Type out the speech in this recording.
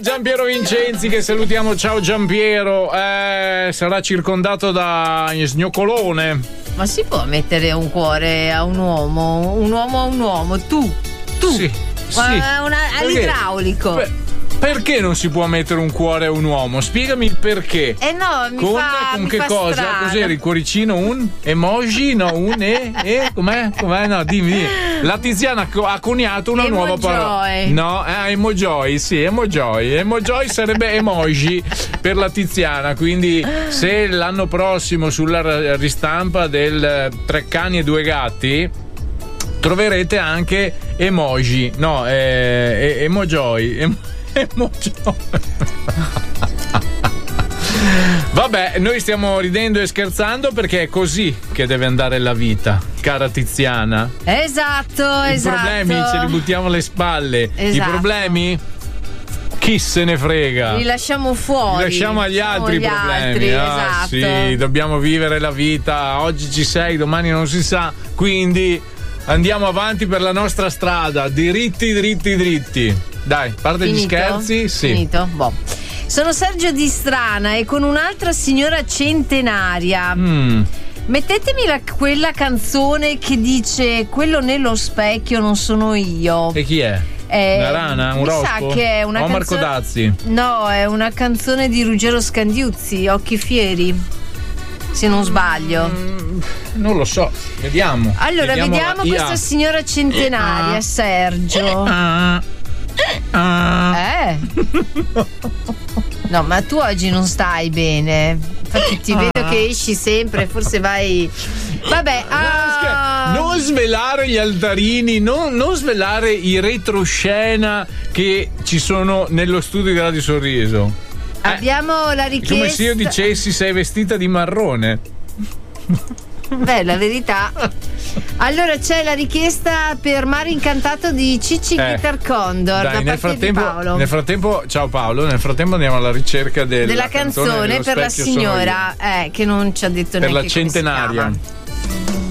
Giampiero Vincenzi, che salutiamo. Ciao Giampiero. Sarà circondato da sniocolone. Ma si può mettere un cuore a un uomo? Un uomo a un uomo? Tu? Sì. All'idraulico. Perché non si può mettere un cuore a un uomo? Spiegami il perché. No, con che cosa? strano. Cos'era il cuoricino? Un emoji? No, com'è? No, dimmi. La Tiziana ha coniato una nuova parola. No, emojoy, sì, emojoy. Emojoy sarebbe emoji per la Tiziana, quindi se l'anno prossimo sulla ristampa del 3 cani e 2 gatti troverete anche emoji. No, emojoy. Vabbè, noi stiamo ridendo e scherzando perché è così che deve andare la vita, cara Tiziana. Esatto. I problemi ce li buttiamo alle spalle. Esatto. I problemi chi se ne frega? Li lasciamo fuori. Li lasciamo agli altri problemi. Esatto. Sì, dobbiamo vivere la vita. Oggi ci sei, domani non si sa. Quindi andiamo avanti per la nostra strada, diritti. Dai, parte gli scherzi. Sì. Finito? Boh. Sono Sergio di Strana e con un'altra signora centenaria. Mettetemi quella canzone che dice quello nello specchio non sono io. E chi è? Una rana? Un rospo? Sa che è una canzone... Marco Dazzi? No, è una canzone di Ruggero Scandiuzzi, Occhi Fieri, se non sbaglio. Non lo so, vediamo. Allora, vediamo questa signora centenaria, Sergio. No, ma tu oggi non stai bene. Infatti ti vedo che esci sempre, forse vai. Vabbè, non svelare gli altarini, non svelare i retroscena che ci sono nello studio di Radio Sorriso. Abbiamo la richiesta. Come se io dicessi sei vestita di marrone. Beh, la verità. Allora c'è la richiesta per Mare Incantato di Cicci Guitar Condor. Dai, da parte di Paolo. Nel frattempo, ciao Paolo, nel frattempo andiamo alla ricerca della canzone per la signora che non ci ha detto per neanche la centenaria.